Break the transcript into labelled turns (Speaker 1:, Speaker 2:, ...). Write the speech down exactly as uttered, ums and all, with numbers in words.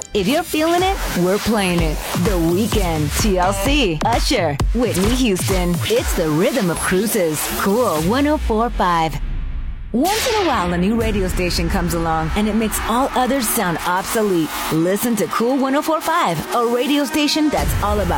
Speaker 1: If you're feeling it, we're playing it. The Weeknd, T L C, Usher, Whitney Houston. It's the rhythm of cruises. Cool one oh four point five. Once in a while, a new radio station comes along and it makes all others sound obsolete. Listen to Cool one oh four point five, a radio station that's all about